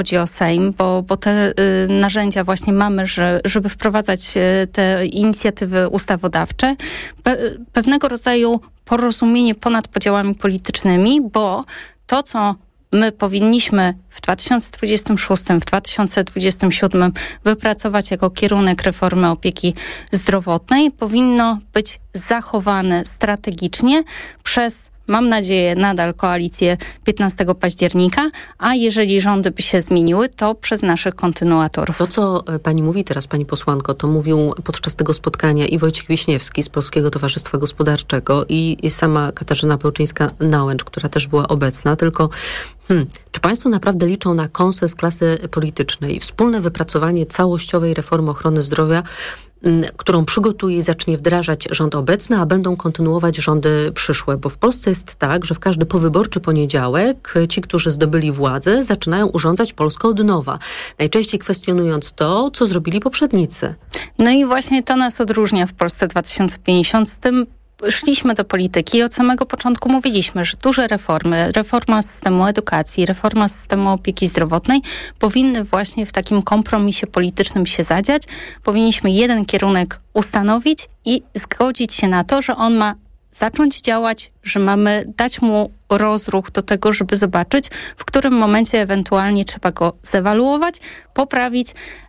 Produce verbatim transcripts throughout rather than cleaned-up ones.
chodzi o Sejm, bo, bo te y, narzędzia właśnie mamy, że, żeby wprowadzać y, te inicjatywy ustawodawcze. Pe, pewnego rodzaju porozumienie ponad podziałami politycznymi, bo to, co my powinniśmy w dwa tysiące dwudziestym szóstym, w dwa tysiące dwudziestym siódmym wypracować jako kierunek reformy opieki zdrowotnej, powinno być zachowane strategicznie przez, mam nadzieję, nadal koalicję piętnastego października, a jeżeli rządy by się zmieniły, to przez naszych kontynuatorów. To, co pani mówi teraz, pani posłanko, to mówił podczas tego spotkania i Wojciech Wiśniewski z Polskiego Towarzystwa Gospodarczego i, i sama Katarzyna Pełczyńska-Nałęcz, która też była obecna, tylko hmm, czy państwo naprawdę liczą na konsens klasy politycznej i wspólne wypracowanie całościowej reformy ochrony zdrowia, którą przygotuje i zacznie wdrażać rząd obecny, a będą kontynuować rządy przyszłe? Bo w Polsce jest tak, że w każdy powyborczy poniedziałek ci, którzy zdobyli władzę, zaczynają urządzać Polskę od nowa. Najczęściej kwestionując to, co zrobili poprzednicy. No i właśnie to nas odróżnia w Polsce dwa tysiące pięćdziesiąt. Z tym szliśmy do polityki i od samego początku mówiliśmy, że duże reformy, reforma systemu edukacji, reforma systemu opieki zdrowotnej powinny właśnie w takim kompromisie politycznym się zadziać. Powinniśmy jeden kierunek ustanowić i zgodzić się na to, że on ma zacząć działać, że mamy dać mu rozruch do tego, żeby zobaczyć, w którym momencie ewentualnie trzeba go zewaluować, poprawić,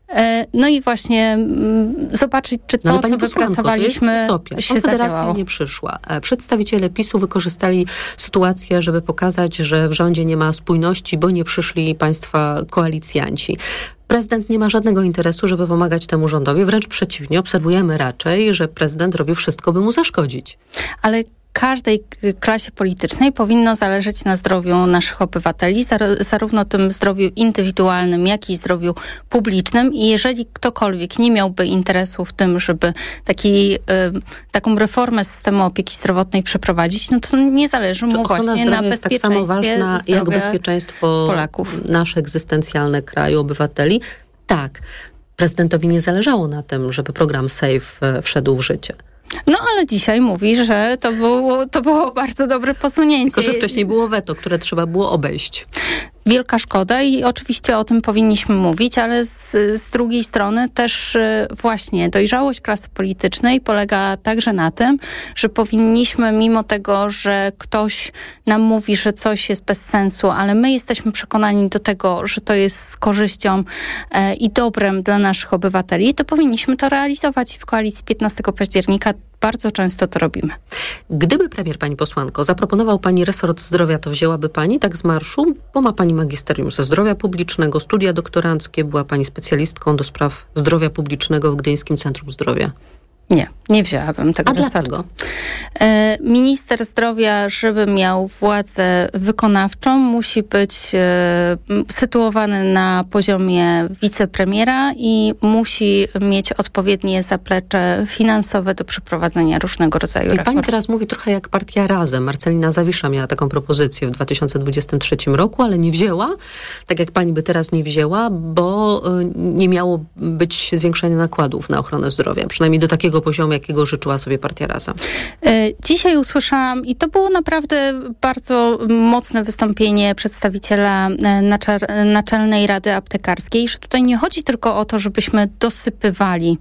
no i właśnie m, zobaczyć, czy to, no, co wypracowaliśmy, to jest się Konfederacja zadziałało. nie przyszła. Przedstawiciele PiSu wykorzystali sytuację, żeby pokazać, że w rządzie nie ma spójności, bo nie przyszli państwa koalicjanci. Prezydent nie ma żadnego interesu, żeby pomagać temu rządowi. Wręcz przeciwnie, obserwujemy raczej, że prezydent robi wszystko, by mu zaszkodzić. Ale każdej klasie politycznej powinno zależeć na zdrowiu naszych obywateli, zarówno tym zdrowiu indywidualnym, jak i zdrowiu publicznym. I jeżeli ktokolwiek nie miałby interesu w tym, żeby taki, y, taką reformę systemu opieki zdrowotnej przeprowadzić, no to nie zależy mu właśnie na bezpieczeństwie tak samo ważna jak bezpieczeństwo Polaków. Nasze egzystencjalne kraju, obywateli. Tak, prezydentowi nie zależało na tym, żeby program SAFE wszedł w życie. No ale dzisiaj mówi, że to było, to było bardzo dobre posunięcie. Tylko że wcześniej było weto, które trzeba było obejść. Wielka szkoda i oczywiście o tym powinniśmy mówić, ale z, z drugiej strony też właśnie dojrzałość klasy politycznej polega także na tym, że powinniśmy, mimo tego, że ktoś nam mówi, że coś jest bez sensu, ale my jesteśmy przekonani do tego, że to jest z korzyścią e, i dobrem dla naszych obywateli, to powinniśmy to realizować w koalicji piętnastego października. Bardzo często to robimy. Gdyby premier, pani posłanko, zaproponował pani resort zdrowia, to wzięłaby pani tak z marszu? Bo ma pani magisterium ze zdrowia publicznego, studia doktoranckie, była pani specjalistką do spraw zdrowia publicznego w Gdyńskim Centrum Zdrowia. Nie, nie wzięłabym tego A resortu. dlaczego? E, minister zdrowia, żeby miał władzę wykonawczą, musi być e, sytuowany na poziomie wicepremiera i musi mieć odpowiednie zaplecze finansowe do przeprowadzenia różnego rodzaju I reform. pani teraz mówi trochę jak partia Razem. Marcelina Zawisza miała taką propozycję w dwa tysiące dwudziestym trzecim roku, ale nie wzięła, tak jak pani by teraz nie wzięła, bo y, nie miało być zwiększenia nakładów na ochronę zdrowia, przynajmniej do takiego poziomu, jakiego życzyła sobie partia Razem. Dzisiaj usłyszałam, i to było naprawdę bardzo mocne wystąpienie przedstawiciela Naczelnej Rady Aptekarskiej, że tutaj nie chodzi tylko o to, żebyśmy dosypywali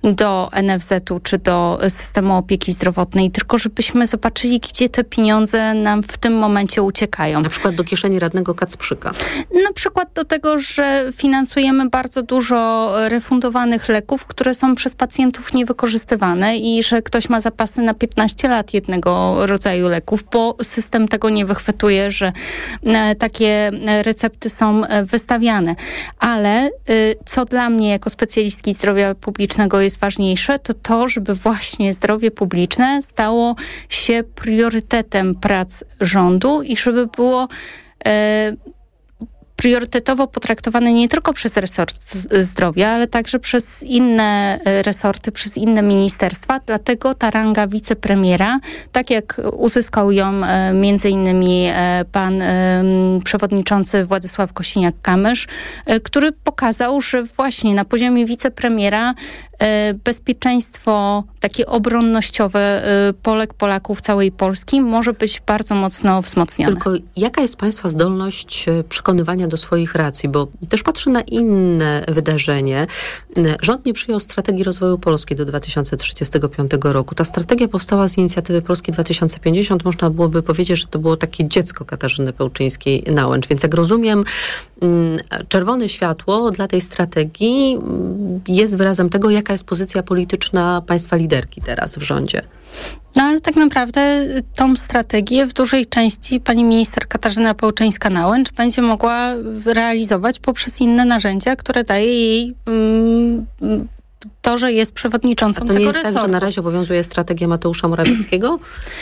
do en ef zetu czy do systemu opieki zdrowotnej, tylko żebyśmy zobaczyli, gdzie te pieniądze nam w tym momencie uciekają. Na przykład do kieszeni radnego Kacprzyka. Na przykład do tego, że finansujemy bardzo dużo refundowanych leków, które są przez pacjentów niewykorzystywane i że ktoś ma zapasy na piętnaście lat jednego rodzaju leków, bo system tego nie wychwytuje, że e, takie recepty są wystawiane. Ale e, co dla mnie jako specjalistki zdrowia publicznego jest ważniejsze, to to, żeby właśnie zdrowie publiczne stało się priorytetem prac rządu i żeby było e, priorytetowo potraktowane nie tylko przez resort zdrowia, ale także przez inne resorty, przez inne ministerstwa. Dlatego ta ranga wicepremiera, tak jak uzyskał ją między innymi pan przewodniczący Władysław Kosiniak-Kamysz, który pokazał, że właśnie na poziomie wicepremiera bezpieczeństwo takie obronnościowe Polek, Polaków, całej Polski może być bardzo mocno wzmocnione. Tylko jaka jest państwa zdolność przekonywania do swoich racji? Bo też patrzę na inne wydarzenie. Rząd nie przyjął strategii rozwoju Polski do dwa tysiące trzydziestego piątego roku. Ta strategia powstała z inicjatywy Polski dwa tysiące pięćdziesiąt. Można byłoby powiedzieć, że to było takie dziecko Katarzyny Pełczyńskiej-Nałęcz. Więc jak rozumiem, czerwone światło dla tej strategii jest wyrazem tego, jaka jest pozycja polityczna państwa liderki teraz w rządzie. No ale tak naprawdę tą strategię w dużej części pani minister Katarzyna Pełczyńska-Nałęcz będzie mogła realizować poprzez inne narzędzia, które daje jej um, to, że jest przewodniczącą tego resortu. A to nie jest tak, że na razie obowiązuje strategia Mateusza Morawieckiego?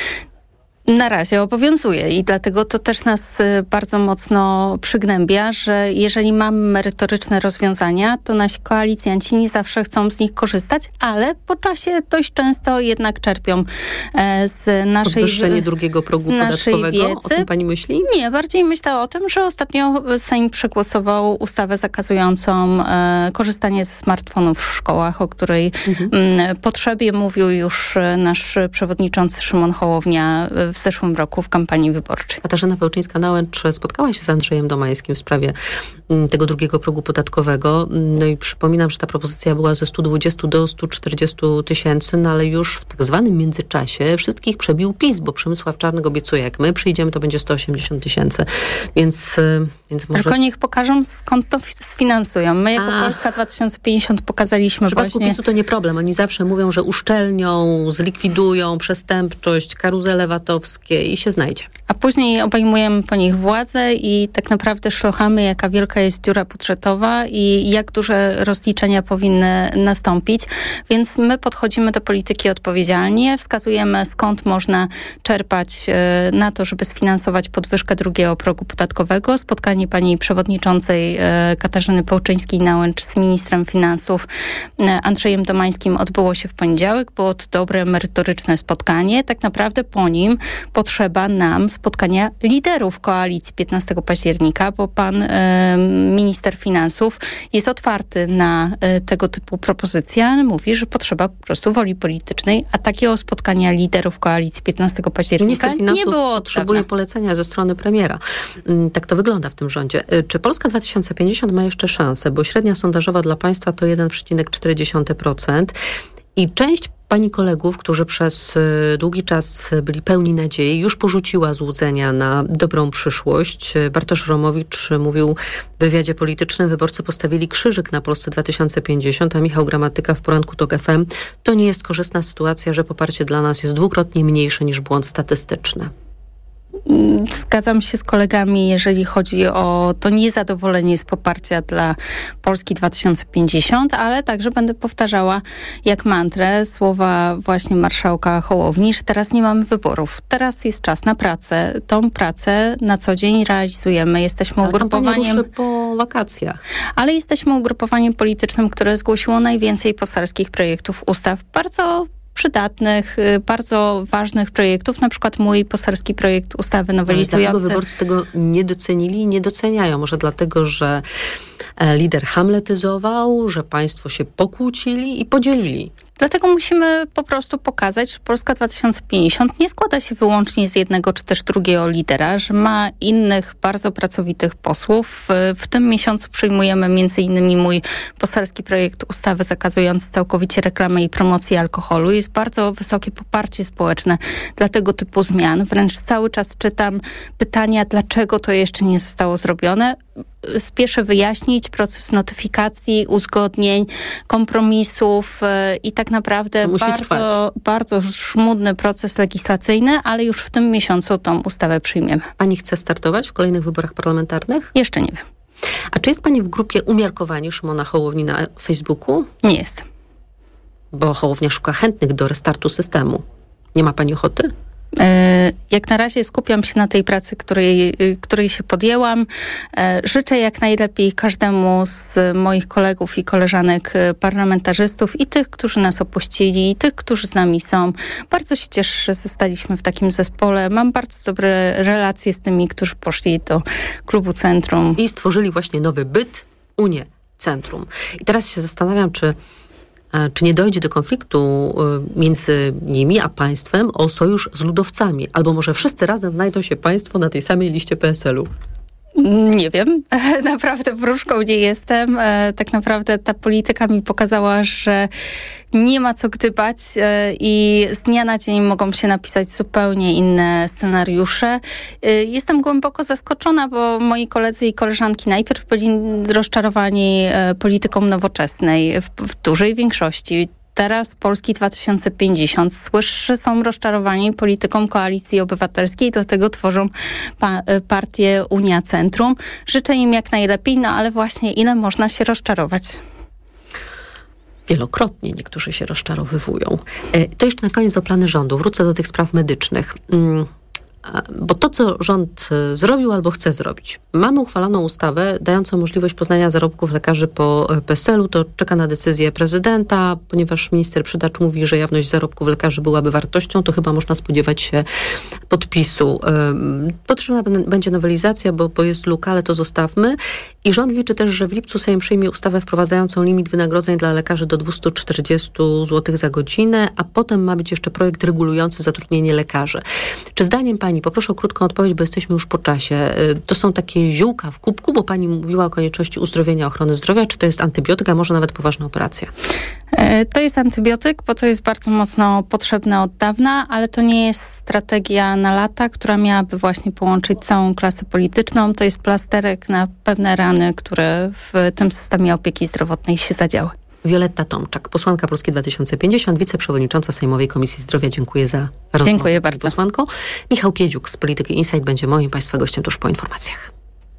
Na razie obowiązuje i dlatego to też nas bardzo mocno przygnębia, że jeżeli mamy merytoryczne rozwiązania, to nasi koalicjanci nie zawsze chcą z nich korzystać, ale po czasie dość często jednak czerpią z naszej Podwyższenie drugiego progu podatkowego? Wiedzy. O tym pani myśli? Nie, bardziej myślę o tym, że ostatnio Sejm przegłosował ustawę zakazującą e, korzystanie ze smartfonów w szkołach, o której mhm. m, potrzebie mówił już nasz przewodniczący Szymon Hołownia w zeszłym roku w kampanii wyborczej. Katarzyna Pełczyńska-Nałęcz spotkała się z Andrzejem Domańskim w sprawie tego drugiego progu podatkowego. No i przypominam, że ta propozycja była ze sto dwadzieścia do stu czterdziestu tysięcy, no ale już w tak zwanym międzyczasie wszystkich przebił PiS, bo Przemysław Czarnek obiecuje, jak my przyjdziemy, to będzie sto osiemdziesiąt tysięcy. Więc, więc może... Tylko niech pokażą, skąd to sfinansują. My jako Ach. Polska dwa tysiące pięćdziesiąt pokazaliśmy w przypadku właśnie... PiSu to nie problem. Oni zawsze mówią, że uszczelnią, zlikwidują przestępczość, karuzele VAT-owskie i się znajdzie. A później obejmujemy po nich władzę i tak naprawdę szlochamy, jaka wielka jest dziura budżetowa i jak duże rozliczenia powinny nastąpić. Więc my podchodzimy do polityki odpowiedzialnie, wskazujemy, skąd można czerpać na to, żeby sfinansować podwyżkę drugiego progu podatkowego. Spotkanie pani przewodniczącej Katarzyny Pełczyńskiej-Nałęcz z ministrem finansów Andrzejem Domańskim odbyło się w poniedziałek. Było to dobre, merytoryczne spotkanie. Tak naprawdę po nim potrzeba nam spotkania liderów koalicji piętnastego października, bo pan e, minister finansów jest otwarty na e, tego typu propozycje, ale mówi, że potrzeba po prostu woli politycznej, a takiego spotkania liderów koalicji piętnastego października nie było od potrzebuje dawna. Polecenia ze strony premiera. Tak to wygląda w tym rządzie. Czy Polska dwa tysiące pięćdziesiąt ma jeszcze szansę? Bo średnia sondażowa dla państwa to jeden przecinek cztery procent i część pani kolegów, którzy przez długi czas byli pełni nadziei, już porzuciła złudzenia na dobrą przyszłość. Bartosz Romowicz mówił w wywiadzie politycznym, wyborcy postawili krzyżyk na Polsce dwa tysiące pięćdziesiąt, a Michał Gramatyka w poranku TOK F M. To nie jest korzystna sytuacja, że poparcie dla nas jest dwukrotnie mniejsze niż błąd statystyczny. Zgadzam się z kolegami, jeżeli chodzi o to niezadowolenie z poparcia dla Polski dwa tysiące pięćdziesiąt, ale także będę powtarzała jak mantrę słowa właśnie marszałka Hołowni, że teraz nie mamy wyborów. Teraz jest czas na pracę. Tą pracę na co dzień realizujemy. Jesteśmy ale ugrupowaniem... po wakacjach. Ale jesteśmy ugrupowaniem politycznym, które zgłosiło najwięcej poselskich projektów ustaw. Bardzo przydatnych, bardzo ważnych projektów, na przykład mój poselski projekt ustawy nowelizujący. Dlaczego wyborcy tego nie docenili i nie doceniają? Może dlatego, że lider hamletyzował, że państwo się pokłócili i podzielili. Dlatego musimy po prostu pokazać, że Polska dwa tysiące pięćdziesiąt nie składa się wyłącznie z jednego czy też drugiego lidera, że ma innych bardzo pracowitych posłów. W tym miesiącu przyjmujemy między innymi mój poselski projekt ustawy zakazujący całkowicie reklamę i promocję alkoholu. Jest bardzo wysokie poparcie społeczne dla tego typu zmian. Wręcz cały czas czytam pytania, dlaczego to jeszcze nie zostało zrobione. Spieszę wyjaśnić proces notyfikacji, uzgodnień, kompromisów yy, i tak naprawdę bardzo, bardzo żmudny proces legislacyjny, ale już w tym miesiącu tą ustawę przyjmiemy. Pani chce startować w kolejnych wyborach parlamentarnych? Jeszcze nie wiem. A czy jest pani w grupie Umiarkowani Szymona Hołowni na Facebooku? Nie jest. Bo Hołownia szuka chętnych do restartu systemu. Nie ma pani ochoty? Jak na razie skupiam się na tej pracy, której, której się podjęłam. Życzę jak najlepiej każdemu z moich kolegów i koleżanek parlamentarzystów i tych, którzy nas opuścili, i tych, którzy z nami są. Bardzo się cieszę, że zostaliśmy w takim zespole. Mam bardzo dobre relacje z tymi, którzy poszli do klubu Centrum. I stworzyli właśnie nowy byt, Unię Centrum. I teraz się zastanawiam, czy czy nie dojdzie do konfliktu między nimi a państwem o sojusz z ludowcami? Albo może wszyscy razem znajdą się państwo na tej samej liście P S L-u? Nie wiem, naprawdę wróżką nie jestem. Tak naprawdę ta polityka mi pokazała, że nie ma co gdybać i z dnia na dzień mogą się napisać zupełnie inne scenariusze. Jestem głęboko zaskoczona, bo moi koledzy i koleżanki najpierw byli rozczarowani polityką Nowoczesnej w, w dużej większości. Teraz Polski dwa tysiące pięćdziesiąt słyszę, że są rozczarowani polityką Koalicji Obywatelskiej, dlatego tworzą pa- partię Unia Centrum. Życzę im jak najlepiej, no ale właśnie ile można się rozczarować? Wielokrotnie niektórzy się rozczarowywują. To jeszcze na koniec o plany rządu. Wrócę do tych spraw medycznych. Bo to, co rząd zrobił albo chce zrobić. Mamy uchwaloną ustawę dającą możliwość poznania zarobków lekarzy po P S L-u. To czeka na decyzję prezydenta, ponieważ minister Przydacz mówi, że jawność zarobków lekarzy byłaby wartością, to chyba można spodziewać się podpisu. Potrzebna będzie nowelizacja, bo, bo jest luka, ale to zostawmy. I rząd liczy też, że w lipcu Sejm przyjmie ustawę wprowadzającą limit wynagrodzeń dla lekarzy do dwieście czterdzieści złotych za godzinę, a potem ma być jeszcze projekt regulujący zatrudnienie lekarzy. Czy zdaniem pani, poproszę o krótką odpowiedź, bo jesteśmy już po czasie, to są takie ziółka w kubku, bo pani mówiła o konieczności uzdrowienia ochrony zdrowia, czy to jest antybiotyk, a może nawet poważna operacja? To jest antybiotyk, bo to jest bardzo mocno potrzebne od dawna, ale to nie jest strategia na lata, która miałaby właśnie połączyć całą klasę polityczną. To jest plasterek na pewne rany, które w tym systemie opieki zdrowotnej się zadziały. Wioletta Tomczak, posłanka Polski dwa tysiące pięćdziesiąt, wiceprzewodnicząca Sejmowej Komisji Zdrowia. Dziękuję za rozmowę. Dziękuję bardzo. Posłanko. Michał Piedziuk z Polityki Insight będzie moim Państwa gościem tuż po informacjach.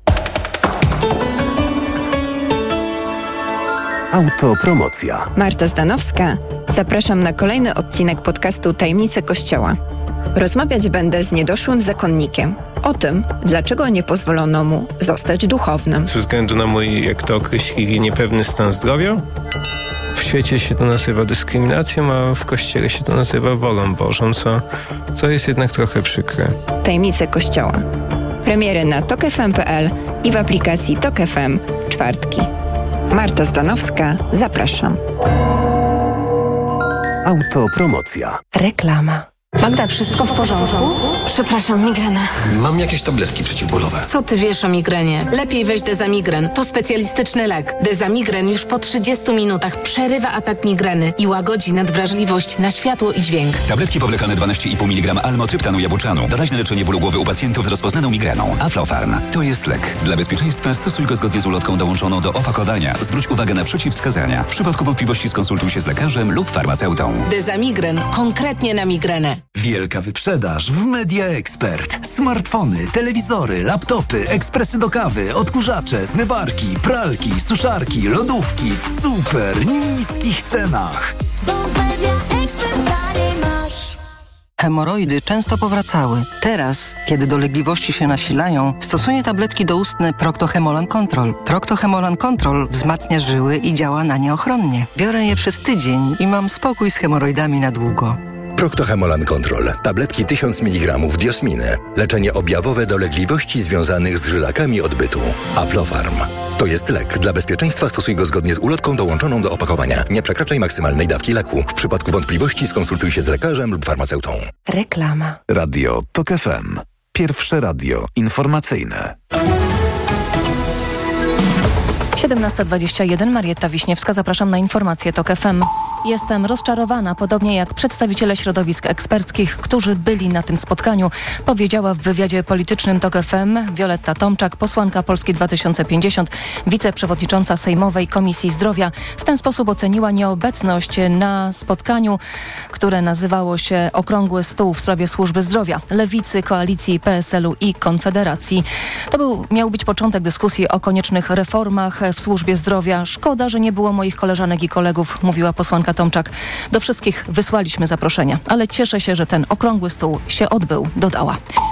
Autopromocja. Marta Zdanowska. Zapraszam na kolejny odcinek podcastu Tajemnice Kościoła. Rozmawiać będę z niedoszłym zakonnikiem o tym, dlaczego nie pozwolono mu zostać duchownym. Ze względu na mój, jak to określili, niepewny stan zdrowia. W świecie się to nazywa dyskryminacją, a w Kościele się to nazywa wolą Bożą, co, co jest jednak trochę przykre. Tajemnice Kościoła. Premiery na tok f m kropka p l i w aplikacji Tok F M w czwartki. Marta Zdanowska, zapraszam. Autopromocja. Reklama. Magda, wszystko w porządku? Przepraszam, migrena. Mam jakieś tabletki przeciwbólowe. Co ty wiesz o migrenie? Lepiej weź Dezamigren. To specjalistyczny lek. Dezamigren już po trzydziestu minutach przerywa atak migreny i łagodzi nadwrażliwość na światło i dźwięk. Tabletki powlekane dwanaście i pół miligrama almotryptanu jabłczanu. Doraźne leczenie bólu głowy u pacjentów z rozpoznaną migreną. Aflofarm. To jest lek. Dla bezpieczeństwa stosuj go zgodnie z ulotką dołączoną do opakowania. Zwróć uwagę na przeciwwskazania. W przypadku wątpliwości skonsultuj się z lekarzem lub farmaceutą. Dezamigren. Konkretnie na migrenę. Wielka wyprzedaż w Media Expert. Smartfony, telewizory, laptopy, ekspresy do kawy, odkurzacze, zmywarki, pralki, suszarki, lodówki w super niskich cenach. Bo w Media Expert taniej masz. Hemoroidy często powracały. Teraz, kiedy dolegliwości się nasilają, stosuję tabletki doustne Procto-Hemolan Control. Procto-Hemolan Control wzmacnia żyły i działa na nie ochronnie. Biorę je przez tydzień i mam spokój z hemoroidami na długo. Procto-Hemolan Control. Tabletki tysiąc miligramów diosminy. Leczenie objawowe dolegliwości związanych z żylakami odbytu. Aflofarm. To jest lek. Dla bezpieczeństwa stosuj go zgodnie z ulotką dołączoną do opakowania. Nie przekraczaj maksymalnej dawki leku. W przypadku wątpliwości skonsultuj się z lekarzem lub farmaceutą. Reklama. Radio Tok F M. Pierwsze radio informacyjne. siedemnasta dwadzieścia jeden, Marietta Wiśniewska, zapraszam na informacje Tok F M. Jestem rozczarowana, podobnie jak przedstawiciele środowisk eksperckich, którzy byli na tym spotkaniu, powiedziała w wywiadzie politycznym Tok F M Wioletta Tomczak, posłanka Polski dwa tysiące pięćdziesiąt, wiceprzewodnicząca Sejmowej Komisji Zdrowia. W ten sposób oceniła nieobecność na spotkaniu, które nazywało się Okrągły Stół w sprawie służby zdrowia, Lewicy, Koalicji, P S L-u i Konfederacji. To był, miał być początek dyskusji o koniecznych reformach w służbie zdrowia. Szkoda, że nie było moich koleżanek i kolegów, mówiła posłanka Tomczak. Do wszystkich wysłaliśmy zaproszenia, ale cieszę się, że ten okrągły stół się odbył, dodała.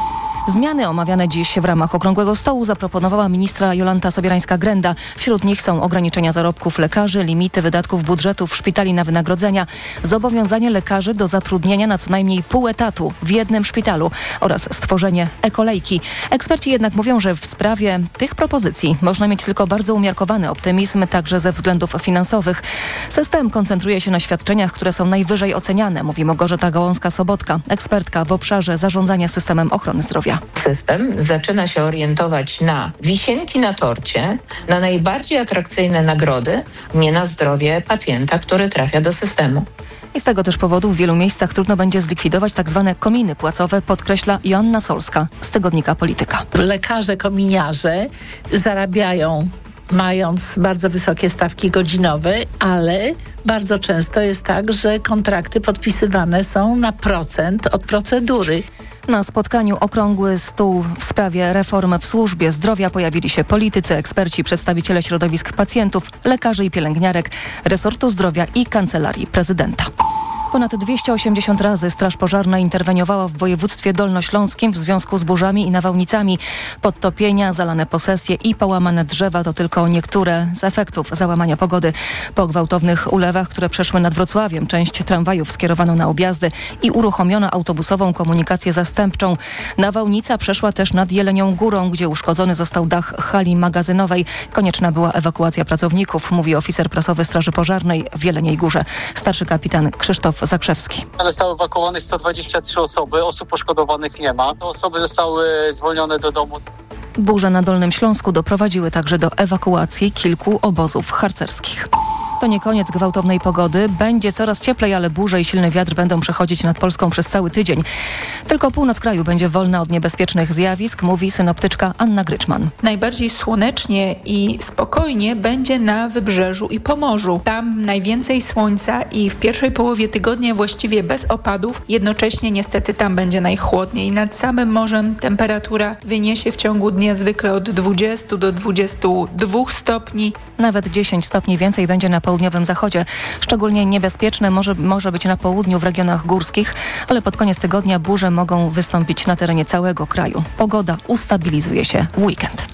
Zmiany omawiane dziś w ramach Okrągłego Stołu zaproponowała ministra Jolanta Sobierańska-Grenda. Wśród nich są ograniczenia zarobków lekarzy, limity wydatków budżetów szpitali na wynagrodzenia, zobowiązanie lekarzy do zatrudnienia na co najmniej pół etatu w jednym szpitalu oraz stworzenie e-kolejki. Eksperci jednak mówią, że w sprawie tych propozycji można mieć tylko bardzo umiarkowany optymizm, także ze względów finansowych. System koncentruje się na świadczeniach, które są najwyżej oceniane, mówi Małgorzata Gałązka-Sobotka, ekspertka w obszarze zarządzania systemem ochrony zdrowia. System zaczyna się orientować na wisienki na torcie, na najbardziej atrakcyjne nagrody, nie na zdrowie pacjenta, który trafia do systemu. I z tego też powodu w wielu miejscach trudno będzie zlikwidować tak zwane kominy płacowe, podkreśla Joanna Solska z tygodnika Polityka. Lekarze kominiarze zarabiają mając bardzo wysokie stawki godzinowe, ale bardzo często jest tak, że kontrakty podpisywane są na procent od procedury. Na spotkaniu Okrągły Stół w sprawie reform w służbie zdrowia pojawili się politycy, eksperci, przedstawiciele środowisk pacjentów, lekarzy i pielęgniarek, resortu zdrowia i Kancelarii Prezydenta. Ponad dwieście osiemdziesiąt razy Straż Pożarna interweniowała w województwie dolnośląskim w związku z burzami i nawałnicami. Podtopienia, zalane posesje i połamane drzewa to tylko niektóre z efektów załamania pogody. Po gwałtownych ulewach, które przeszły nad Wrocławiem, część tramwajów skierowano na objazdy i uruchomiono autobusową komunikację zastępczą. Nawałnica przeszła też nad Jelenią Górą, gdzie uszkodzony został dach hali magazynowej. Konieczna była ewakuacja pracowników, mówi oficer prasowy Straży Pożarnej w Jeleniej Górze. Starszy kapitan Krzysztof Zakrzewski. Zostały ewakuowane sto dwadzieścia trzy osoby, osób poszkodowanych nie ma. Te osoby zostały zwolnione do domu. Burze na Dolnym Śląsku doprowadziły także do ewakuacji kilku obozów harcerskich. To nie koniec gwałtownej pogody. Będzie coraz cieplej, ale burze i silny wiatr będą przechodzić nad Polską przez cały tydzień. Tylko północ kraju będzie wolna od niebezpiecznych zjawisk, mówi synoptyczka Anna Gryczman. Najbardziej słonecznie i spokojnie będzie na Wybrzeżu i Pomorzu. Tam najwięcej słońca i w pierwszej połowie tygodnia właściwie bez opadów. Jednocześnie niestety tam będzie najchłodniej. Nad samym morzem temperatura wyniesie w ciągu dnia zwykle od dwudziestu do dwudziestu dwóch stopni. Nawet dziesięć stopni więcej będzie na południowym zachodzie. Szczególnie niebezpieczne może, może być na południu w regionach górskich, ale pod koniec tygodnia burze mogą wystąpić na terenie całego kraju. Pogoda ustabilizuje się w weekend.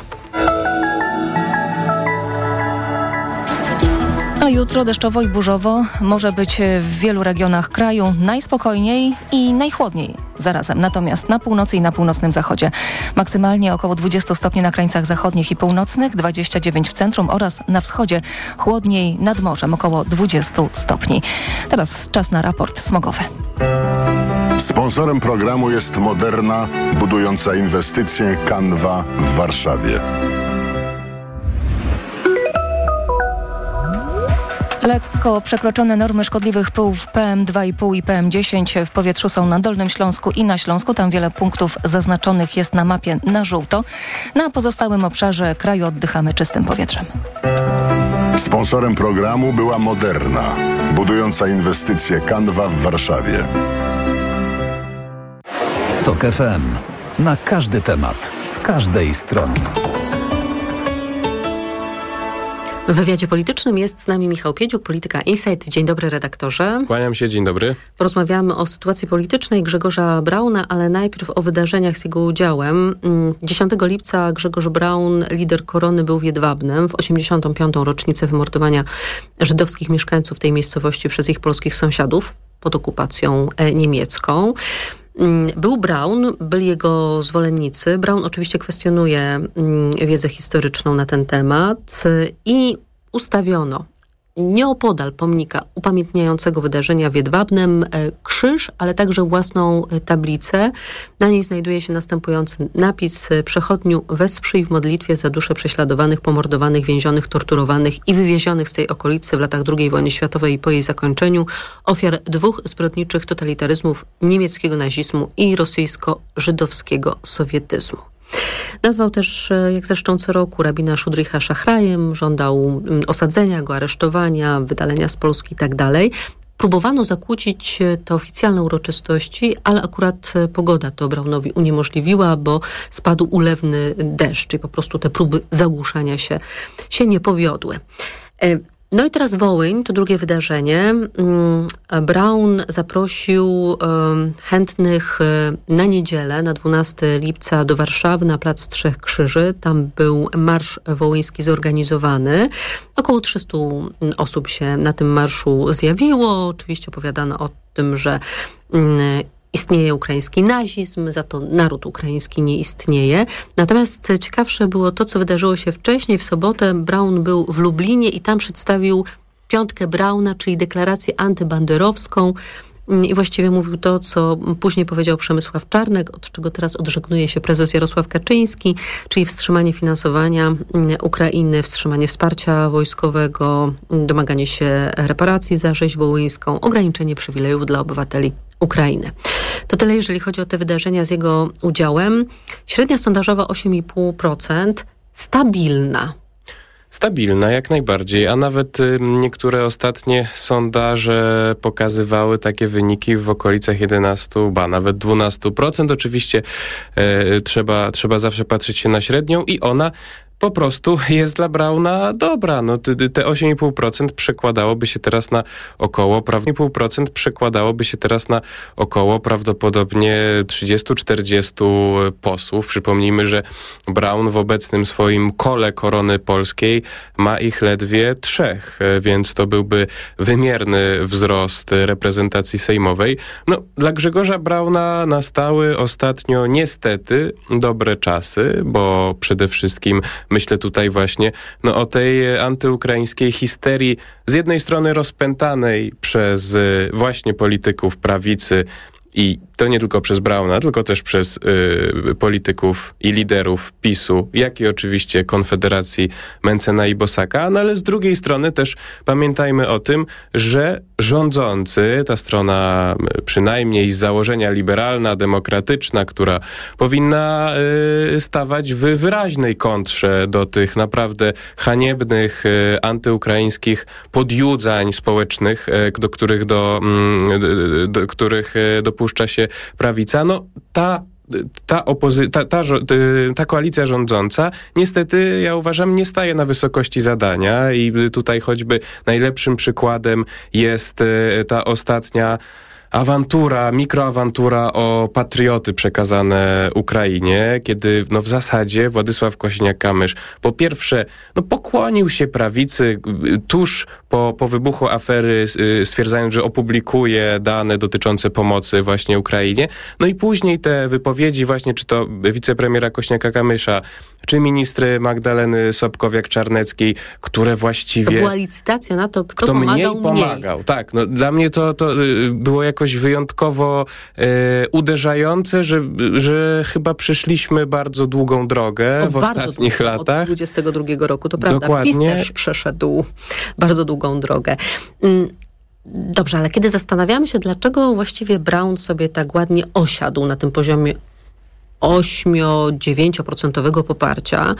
A jutro deszczowo i burzowo może być w wielu regionach kraju najspokojniej i najchłodniej zarazem. Natomiast na północy i na północnym zachodzie maksymalnie około dwudziestu stopni na krańcach zachodnich i północnych, dwadzieścia dziewięć w centrum oraz na wschodzie chłodniej nad morzem około dwudziestu stopni. Teraz czas na raport smogowy. Sponsorem programu jest Moderna, budująca inwestycję Canva w Warszawie. Lekko przekroczone normy szkodliwych pyłów P M dwa i pół i P M dziesięć w powietrzu są na Dolnym Śląsku i na Śląsku. Tam wiele punktów zaznaczonych jest na mapie na żółto. Na pozostałym obszarze kraju oddychamy czystym powietrzem. Sponsorem programu była Moderna, budująca inwestycję Canva w Warszawie. Tok F M. Na każdy temat, z każdej strony. W wywiadzie politycznym jest z nami Michał Piedziuk, Polityka Insight. Dzień dobry, redaktorze. Kłaniam się, dzień dobry. Porozmawiamy o sytuacji politycznej Grzegorza Brauna, ale najpierw o wydarzeniach z jego udziałem. dziesiątego lipca Grzegorz Braun, lider Korony, był w Jedwabnem w osiemdziesiątą piątą rocznicę wymordowania żydowskich mieszkańców tej miejscowości przez ich polskich sąsiadów pod okupacją niemiecką. Był Braun, byli jego zwolennicy. Braun oczywiście kwestionuje wiedzę historyczną na ten temat i ustawiono nieopodal pomnika upamiętniającego wydarzenia w Jedwabnem krzyż, ale także własną tablicę. Na niej znajduje się następujący napis: przechodniu, wesprzyj w modlitwie za dusze prześladowanych, pomordowanych, więzionych, torturowanych i wywiezionych z tej okolicy w latach drugiej wojny światowej i po jej zakończeniu ofiar dwóch zbrodniczych totalitaryzmów niemieckiego nazizmu i rosyjsko-żydowskiego sowietyzmu. Nazwał też, jak zresztą co roku, rabina Szudricha szachrajem, żądał osadzenia go, aresztowania, wydalenia z Polski i tak dalej. Próbowano zakłócić te oficjalne uroczystości, ale akurat pogoda to Braunowi uniemożliwiła, bo spadł ulewny deszcz i po prostu te próby zagłuszania się, się nie powiodły. No i teraz Wołyń, to drugie wydarzenie. Braun zaprosił chętnych na niedzielę, na dwunastego lipca do Warszawy, na Plac Trzech Krzyży. Tam był marsz wołyński zorganizowany. Około trzysta osób się na tym marszu zjawiło. Oczywiście opowiadano o tym, że istnieje ukraiński nazizm, za to naród ukraiński nie istnieje. Natomiast ciekawsze było to, co wydarzyło się wcześniej. W sobotę Braun był w Lublinie i tam przedstawił piątkę Brauna, czyli deklarację antybanderowską. I właściwie mówił to, co później powiedział Przemysław Czarnek, od czego teraz odżegnuje się prezes Jarosław Kaczyński, czyli wstrzymanie finansowania Ukrainy, wstrzymanie wsparcia wojskowego, domaganie się reparacji za rzeź wołyńską, ograniczenie przywilejów dla obywateli Ukrainy. To tyle, jeżeli chodzi o te wydarzenia z jego udziałem. Średnia sondażowa osiem i pół procent, stabilna. Stabilna, jak najbardziej, a nawet y, niektóre ostatnie sondaże pokazywały takie wyniki w okolicach jedenastu, ba nawet dwunastu procent. Oczywiście y, trzeba, trzeba zawsze patrzeć się na średnią i ona po prostu jest dla Brauna dobra. No, te, te osiem i pół procent przekładałoby się teraz na około, osiem i pół procent przekładałoby się teraz na około prawdopodobnie trzydziestu czterdziestu posłów. Przypomnijmy, że Braun w obecnym swoim kole korony polskiej ma ich ledwie trzech, więc to byłby wymierny wzrost reprezentacji sejmowej. No, dla Grzegorza Brauna nastały ostatnio niestety dobre czasy, bo przede wszystkim myślę tutaj właśnie no, o tej antyukraińskiej histerii, z jednej strony rozpętanej przez y, właśnie polityków prawicy i to nie tylko przez Brauna, tylko też przez y, polityków i liderów PiSu, jak i oczywiście Konfederacji Mencena i Bosaka, no ale z drugiej strony też pamiętajmy o tym, że rządzący, ta strona przynajmniej z założenia liberalna, demokratyczna, która powinna y, stawać w wyraźnej kontrze do tych naprawdę haniebnych, y, antyukraińskich podjudzań społecznych, y, do których do, y, do których y, dopuszcza się prawica, no ta Ta, opozy- ta, ta, ta koalicja rządząca niestety, ja uważam, nie staje na wysokości zadania i tutaj choćby najlepszym przykładem jest ta ostatnia awantura, mikroawantura o patrioty przekazane Ukrainie, kiedy no w zasadzie Władysław Kosiniak-Kamysz po pierwsze no pokłonił się prawicy tuż po, po wybuchu afery, stwierdzając, że opublikuje dane dotyczące pomocy właśnie Ukrainie. No i później te wypowiedzi właśnie, czy to wicepremiera Kośniaka-Kamysza, czy ministry Magdaleny Sobkowiak-Czarneckiej, które właściwie... To była licytacja na to, kto, kto pomagał mniej pomagał. Mniej. Tak, no dla mnie to, to było jakoś wyjątkowo e, uderzające, że, że chyba przeszliśmy bardzo długą drogę o, w ostatnich długo, latach. Od dwudziestego drugiego roku, to prawda. Dokładnie. PiS też przeszedł bardzo długą drogę. Dobrze, ale kiedy zastanawiamy się, dlaczego właściwie Braun sobie tak ładnie osiadł na tym poziomie osiem do dziewięciu procent poparcia,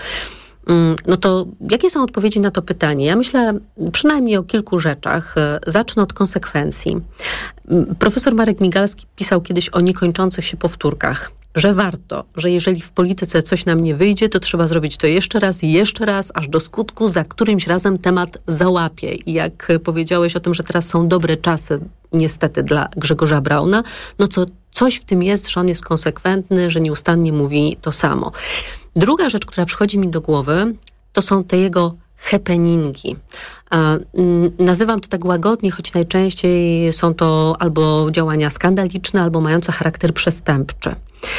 no to jakie są odpowiedzi na to pytanie? Ja myślę przynajmniej o kilku rzeczach. Zacznę od konsekwencji. Profesor Marek Migalski pisał kiedyś o niekończących się powtórkach, że warto, że jeżeli w polityce coś nam nie wyjdzie, to trzeba zrobić to jeszcze raz i jeszcze raz, aż do skutku, za którymś razem temat załapie. I jak powiedziałeś o tym, że teraz są dobre czasy, niestety dla Grzegorza Brauna, no co coś w tym jest, że on jest konsekwentny, że nieustannie mówi to samo. Druga rzecz, która przychodzi mi do głowy, to są te jego happeningi. Nazywam to tak łagodnie, choć najczęściej są to albo działania skandaliczne, albo mające charakter przestępczy.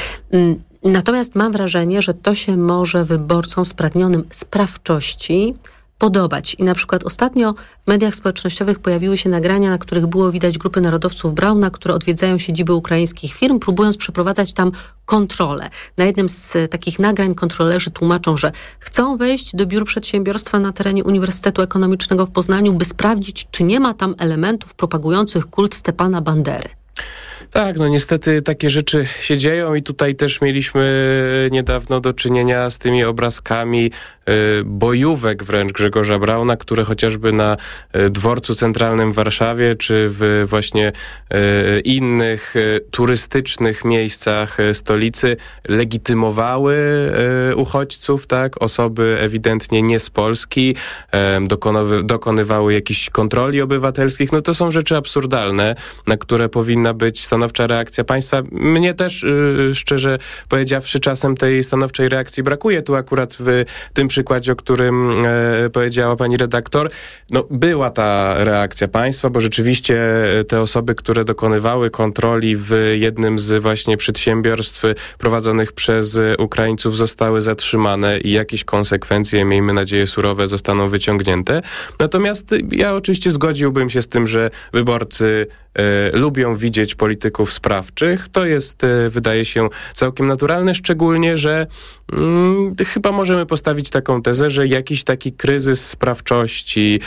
Natomiast mam wrażenie, że to się może wyborcom spragnionym sprawczości podobać. I na przykład ostatnio w mediach społecznościowych pojawiły się nagrania, na których było widać grupy narodowców Brauna, które odwiedzają siedziby ukraińskich firm, próbując przeprowadzać tam kontrolę. Na jednym z takich nagrań kontrolerzy tłumaczą, że chcą wejść do biur przedsiębiorstwa na terenie Uniwersytetu Ekonomicznego w Poznaniu, by sprawdzić, czy nie ma tam elementów propagujących kult Stepana Bandery. Tak, no niestety takie rzeczy się dzieją i tutaj też mieliśmy niedawno do czynienia z tymi obrazkami bojówek wręcz Grzegorza Brauna, które chociażby na dworcu centralnym w Warszawie, czy w właśnie innych turystycznych miejscach stolicy legitymowały uchodźców, tak? Osoby ewidentnie nie z Polski, dokonywały, dokonywały jakichś kontroli obywatelskich. No to są rzeczy absurdalne, na które powinna być stanowcza reakcja państwa. Mnie też, szczerze powiedziawszy, czasem tej stanowczej reakcji brakuje. Tu akurat w tym przykładzie, o którym e, powiedziała pani redaktor, no była ta reakcja państwa, bo rzeczywiście te osoby, które dokonywały kontroli w jednym z właśnie przedsiębiorstw prowadzonych przez Ukraińców, zostały zatrzymane i jakieś konsekwencje, miejmy nadzieję surowe, zostaną wyciągnięte. Natomiast ja oczywiście zgodziłbym się z tym, że wyborcy e, lubią widzieć polityków sprawczych. To jest, e, wydaje się, całkiem naturalne, szczególnie, że mm, chyba możemy postawić taką tezę, że jakiś taki kryzys sprawczości